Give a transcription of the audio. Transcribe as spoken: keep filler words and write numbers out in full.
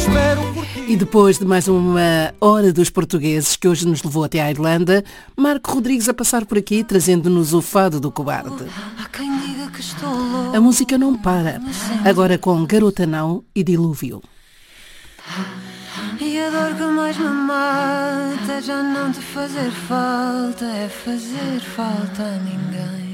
E depois de mais uma hora dos portugueses que hoje nos levou até à Irlanda, Marco Rodrigues a passar por aqui trazendo-nos o fado do cobarde. A música não para, agora com Garota Não e Dilúvio. E a dor que mais me mata é já não te fazer falta, é fazer falta a ninguém.